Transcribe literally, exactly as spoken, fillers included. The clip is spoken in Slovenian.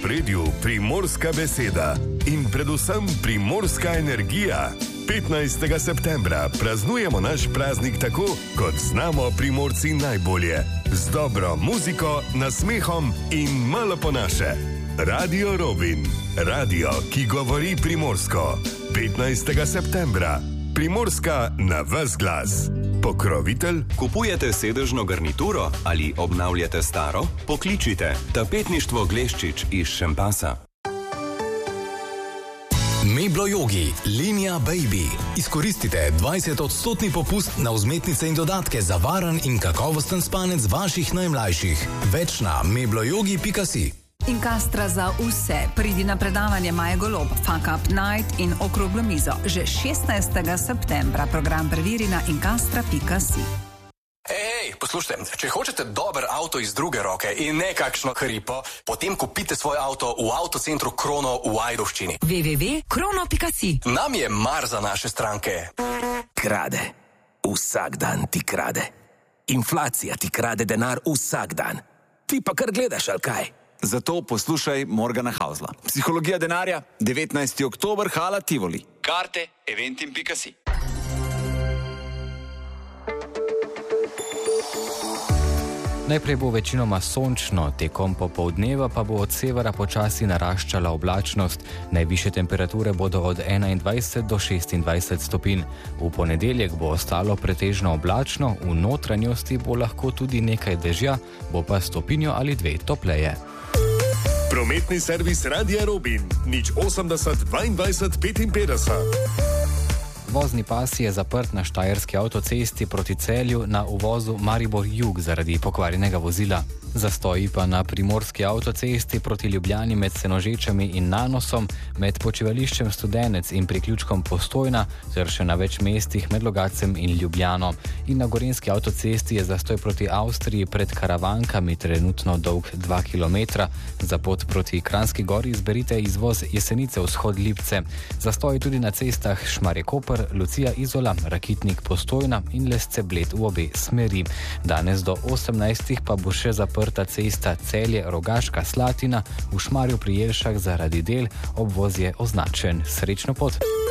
ospredju primorska beseda in predvsem primorska energija. petnajstega septembra praznujemo naš praznik tako, kot znamo Primorci najbolje. Z dobro muziko, nasmehom in malo po naše. Radio Robin. Radio, ki govori primorsko. petnajstega septembra. Primorska na ves glas. Pokrovitelj? Kupujete sedežno garnituro ali obnavljate staro? Pokličite Tapetništvo Gleščič iz Šempasa. Meblo Yogi, linija Baby. Izkoristite dvajset odstotni popust na vzmetnice in dodatke za varen in kakovosten spanec vaših najmlajših. Več na mebloyogi pika si. Inkastra za vse. Pridi na predavanje Maje Golob, Fuck Up Night in okroglo mizo. Že šestnajstega septembra. Program preveri na inkastra pika si. Ej, poslušajte, če hočete dober avto iz druge roke in ne kakšno hripo, potem kupite svoj avto v avtocentru Krono v Ajdovščini. w w w pika krono pika si. Nam je mar za naše stranke. Krade. Vsak dan ti krade. Inflacija ti krade denar vsak dan. Ti pa kar gledaš, ali kaj? Zato poslušaj Morgana Hausla. Psihologija denarja, devetnajstega oktober, Hala Tivoli. Karte eventim pika si. Najprej bo večinoma sončno, tekom popoldneva pa bo od severa počasi naraščala oblačnost. Najvišje temperature bodo od enaindvajset do šestindvajset stopinj. V ponedeljek bo ostalo pretežno oblačno, v notranjosti bo lahko tudi nekaj dežja, bo pa stopinjo ali dve topleje. Prometni servis Radia Robin. nič osemdeset dvaindvajset petinpetdeset. Vozni pas je zaprt na štajerski avtocesti proti Celju na uvozu Maribor-Jug zaradi pokvarjenega vozila. Zastoji pa na primorski avtocesti proti Ljubljani med Senožečami in Nanosom, med počivališčem Studenec in priključkom Postojna, ter še na več mestih med Logatcem in Ljubljano. In na gorenjski avtocesti je zastoj proti Avstriji pred Karavankami trenutno dolg dva kilometra. Za pot proti Kranjski Gori izberite izvoz Jesenice vzhod Lipce. Zastoj tudi na cestah Šmarje-Koper, Lucija Izola, Rakitnik Postojna in Lesce Bled v obe smeri. Danes do osemnajstih pa bo še zaprta cesta Celje-Rogaška Slatina, v Šmarju pri Jelšah zaradi del, obvoz je označen. Srečno pot!